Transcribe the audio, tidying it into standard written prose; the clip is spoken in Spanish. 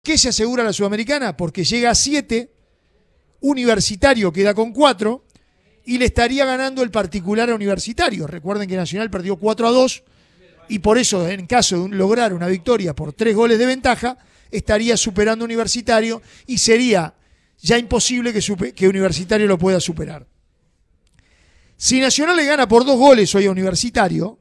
qué se asegura la Sudamericana? Porque llega a 7, Universitario queda con 4 y le estaría ganando el particular a Universitario. Recuerden que Nacional perdió 4-2 y por eso, en caso de lograr una victoria por 3 goles de ventaja, estaría superando a Universitario y sería ya imposible que Universitario lo pueda superar. Si Nacional le gana por 2 goles hoy a Universitario,